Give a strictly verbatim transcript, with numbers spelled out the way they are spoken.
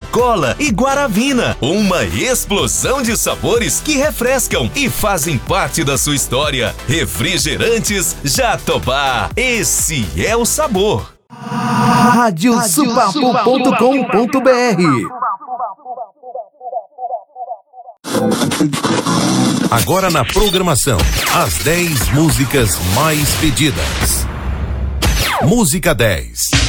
Coca-Cola e Guaravina. Uma explosão de sabores que refrescam e fazem parte da sua história. Refrigerantes Jatobá. Esse é o sabor. Rádio Supapo ponto com ponto br. Agora na programação, as dez músicas mais pedidas. Música dez.